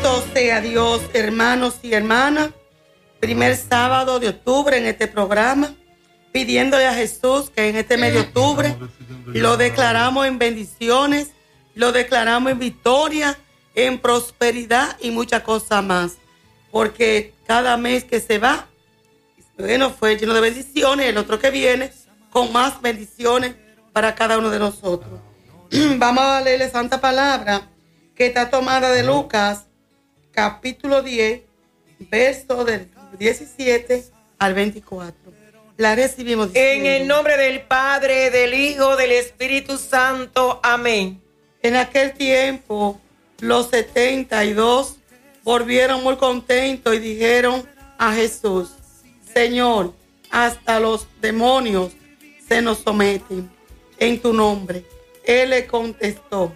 Bendito sea Dios, hermanos y hermanas. Primer sábado de octubre en este programa, pidiéndole a Jesús que en este mes de octubre lo declaramos en bendiciones, lo declaramos en victoria, en prosperidad y muchas cosas más. Porque cada mes que se va, bueno, fue lleno de bendiciones, el otro que viene con más bendiciones para cada uno de nosotros. Vamos a leer la Santa Palabra que está tomada de Lucas, capítulo 10, verso del 17 al 24. La recibimos diciendo, en el nombre del Padre, del Hijo, del Espíritu Santo. Amén. En aquel tiempo, los 72 volvieron muy contentos y dijeron a Jesús: Señor, hasta los demonios se nos someten en tu nombre. Él le contestó: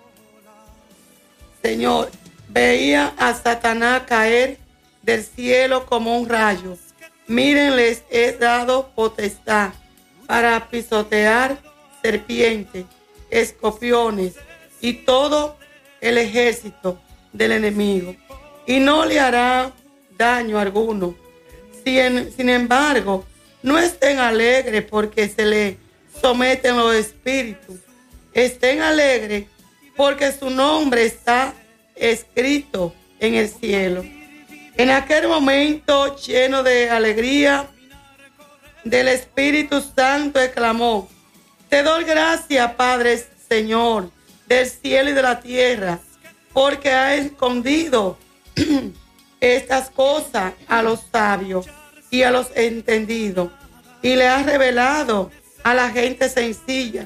Señor, veía a Satanás caer del cielo como un rayo. Miren, les he dado potestad para pisotear serpientes, escorpiones y todo el ejército del enemigo, y no le hará daño alguno. Sin embargo, no estén alegres porque se le someten los espíritus. Estén alegres porque su nombre está escrito en el cielo. En aquel momento, lleno de alegría del Espíritu Santo, exclamó: Te doy gracias, Padre, Señor, del cielo y de la tierra, porque has escondido estas cosas a los sabios y a los entendidos, y le has revelado a la gente sencilla.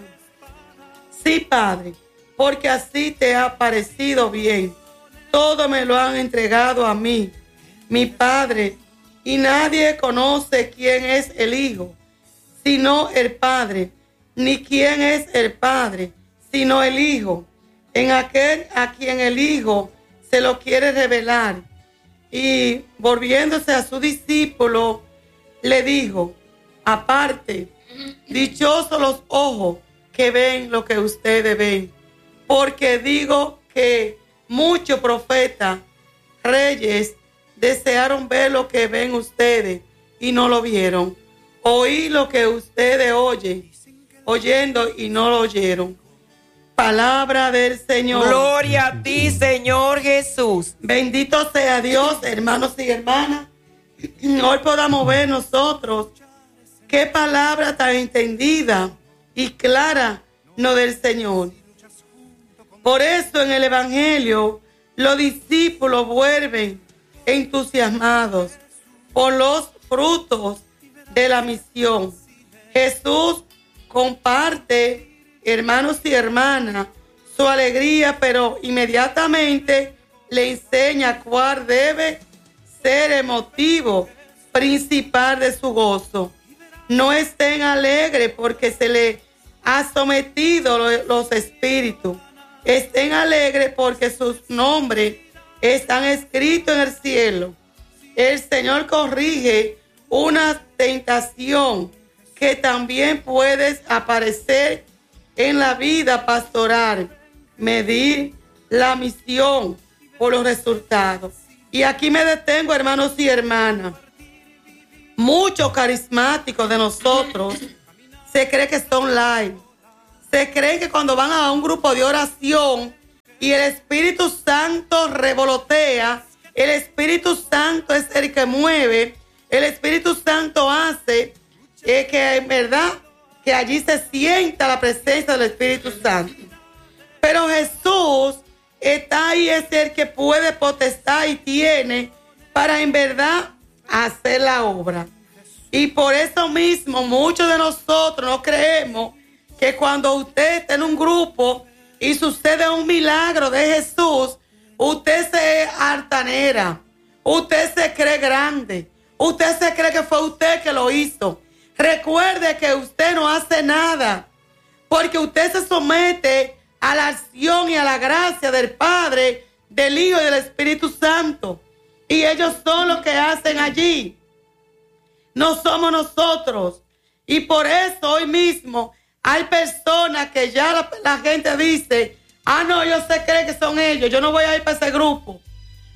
Sí, Padre, porque así te ha parecido bien. Todo me lo han entregado a mí, mi Padre, y nadie conoce quién es el Hijo, sino el Padre, ni quién es el Padre, sino el Hijo, en aquel a quien el Hijo se lo quiere revelar. Y volviéndose a su discípulo, le dijo: aparte, dichosos los ojos que ven lo que ustedes ven, porque digo que muchos profetas, reyes, desearon ver lo que ven ustedes y no lo vieron, oír lo que ustedes oyen, oyendo y no lo oyeron. Palabra del Señor. Gloria a ti, Señor Jesús. Bendito sea Dios, hermanos y hermanas. Hoy podamos ver nosotros qué palabra tan entendida y clara no del Señor. Por eso en el Evangelio los discípulos vuelven entusiasmados por los frutos de la misión. Jesús comparte, hermanos y hermanas, su alegría, pero inmediatamente le enseña cuál debe ser el motivo principal de su gozo. No estén alegres porque se le ha sometido los espíritus. Estén alegres porque sus nombres están escritos en el cielo. El Señor corrige una tentación que también puede aparecer en la vida pastoral: medir la misión por los resultados. Y aquí me detengo, hermanos y hermanas. Muchos carismáticos de nosotros se cree que son live. Se creen que cuando van a un grupo de oración y el Espíritu Santo revolotea, el Espíritu Santo es el que mueve, el Espíritu Santo hace que en verdad que allí se sienta la presencia del Espíritu Santo. Pero Jesús está ahí, es el que puede potestad y tiene para en verdad hacer la obra. Y por eso mismo muchos de nosotros no creemos que cuando usted está en un grupo y sucede un milagro de Jesús, usted se altanera, usted se cree grande, usted se cree que fue usted que lo hizo. Recuerde que usted no hace nada, porque usted se somete a la acción y a la gracia del Padre, del Hijo y del Espíritu Santo. Y ellos son los que hacen allí. No somos nosotros. Y por eso hoy mismo hay personas que ya la gente dice: ah, no, ellos se creen que son ellos, yo no voy a ir para ese grupo.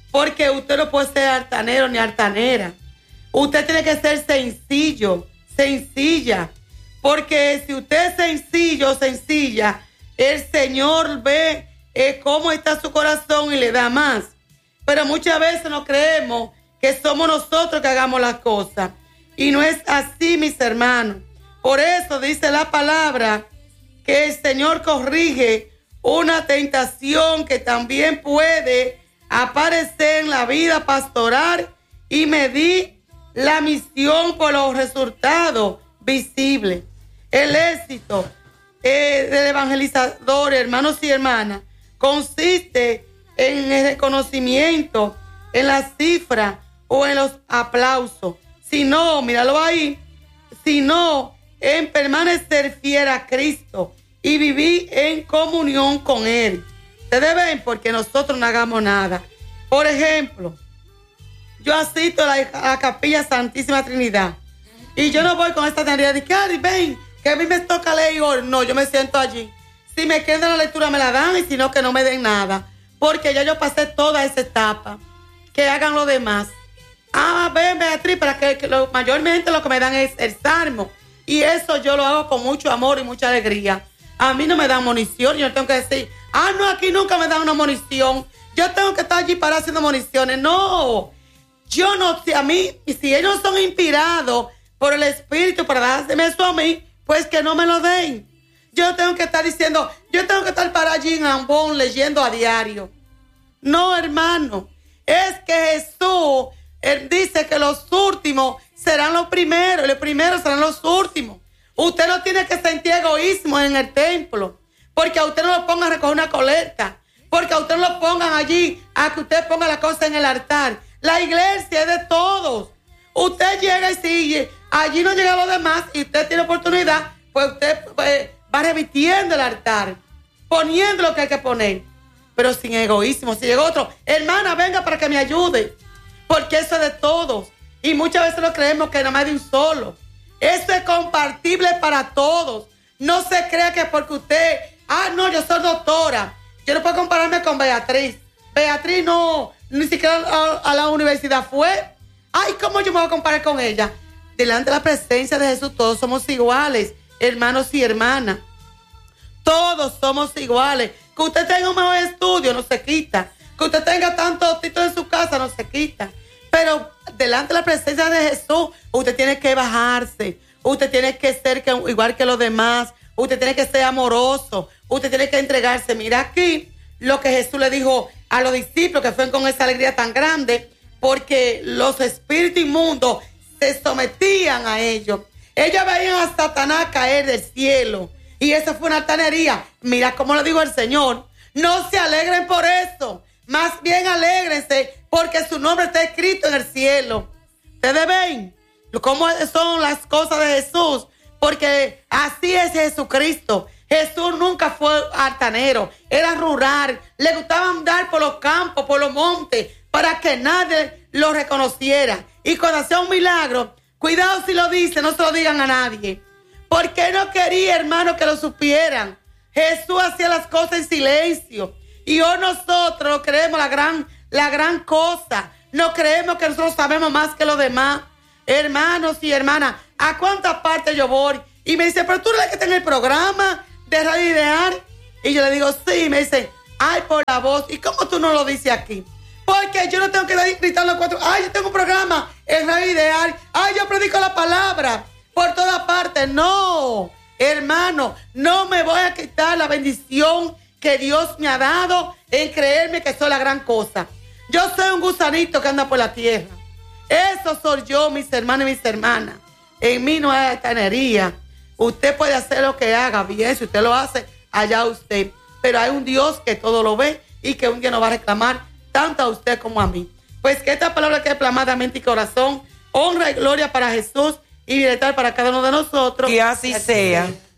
porque usted no puede ser altanero ni altanera. Usted tiene que ser sencillo, sencilla, porque si usted es sencillo, sencilla, el Señor ve cómo está su corazón y le da más. Pero muchas veces no creemos que somos nosotros que hagamos las cosas. Y no es así, mis hermanos. Por eso dice la palabra que el Señor corrige una tentación que también puede aparecer en la vida pastoral y medir la misión por los resultados visibles. El éxito del evangelizador, hermanos y hermanas, consiste en el reconocimiento, en las cifras o en los aplausos. Sino, míralo ahí, sino en permanecer fiel a Cristo y vivir en comunión con Él. Ustedes ven, porque nosotros no hagamos nada. Por ejemplo, yo asisto a la Capilla Santísima Trinidad y yo no voy con esta tarea de que, ay, ven, que a mí me toca leer hoy. No, yo me siento allí. Si me queda la lectura me la dan y si no, que no me den nada. Porque ya yo pasé toda esa etapa. Que hagan lo demás. Ven, Beatriz, para que mayormente lo que me dan es el salmo. Y eso yo lo hago con mucho amor y mucha alegría. A mí no me dan munición. Yo no tengo que decir, no, aquí nunca me dan una munición. Yo tengo que estar allí para haciendo municiones. No. Yo no, si a mí, y si ellos son inspirados por el Espíritu para darme eso a mí, pues que no me lo den. Yo tengo que estar diciendo, yo tengo que estar para allí en Ambón leyendo a diario. No, hermano. Es que Jesús, Él dice que los últimos serán los primeros serán los últimos. Usted no tiene que sentir egoísmo en el templo, porque a usted no lo pongan a recoger una colecta, porque a usted no lo pongan allí a que usted ponga la cosa en el altar. La iglesia es de todos. Usted llega y si allí no llega lo demás y usted tiene oportunidad, pues usted va revitiendo el altar, poniendo lo que hay que poner, pero sin egoísmo. Si llega otro, hermana, venga para que me ayude, porque eso es de todos. Y muchas veces lo creemos que nada más de un solo. Eso es compartible para todos. No se crea que porque usted, no, yo soy doctora, yo no puedo compararme con Beatriz. Beatriz no, ni siquiera a la universidad fue. ¿Cómo yo me voy a comparar con ella? Delante de la presencia de Jesús todos somos iguales, hermanos y hermanas. Todos somos iguales. Que usted tenga un mejor estudio no se quita. Que usted tenga tantos títulos en su casa no se quita. Pero delante de la presencia de Jesús, usted tiene que bajarse. Usted tiene que ser igual que los demás. Usted tiene que ser amoroso. Usted tiene que entregarse. Mira aquí lo que Jesús le dijo a los discípulos que fueron con esa alegría tan grande, porque los espíritus inmundos se sometían a ellos. Ellos veían a Satanás caer del cielo. Y esa fue una altanería. Mira cómo lo dijo el Señor. No se alegren por eso. Más bien alégrense porque su nombre está escrito en el cielo. Ustedes ven cómo son las cosas de Jesús. Porque así es Jesucristo. Jesús nunca fue altanero. Era rural. Le gustaba andar por los campos, por los montes, para que nadie lo reconociera. Y cuando hacía un milagro, cuidado si lo dice, no se lo digan a nadie. Porque no quería, hermano, que lo supieran. Jesús hacía las cosas en silencio. Y hoy nosotros creemos la gran cosa. No creemos que nosotros sabemos más que los demás. Hermanos y hermanas, ¿a cuántas partes yo voy? Y me dice, pero tú eres la que está en el programa de Radio Ideal. Y yo le digo, sí. Y me dice, por la voz. ¿Y cómo tú no lo dices aquí? Porque yo no tengo que ir gritando cuatro. Yo tengo un programa en Radio Ideal. Yo predico la palabra por todas partes. No, hermano, no me voy a quitar la bendición que Dios me ha dado en creerme que soy la gran cosa. Yo soy un gusanito que anda por la tierra. Eso soy yo, mis hermanos y mis hermanas. En mí no hay altanería. Usted puede hacer lo que haga bien. Si usted lo hace, allá usted. Pero hay un Dios que todo lo ve y que un día nos va a reclamar tanto a usted como a mí. Pues que esta palabra quede plasmada en mente y corazón. Honra y gloria para Jesús y bienestar para cada uno de nosotros. Que así sea.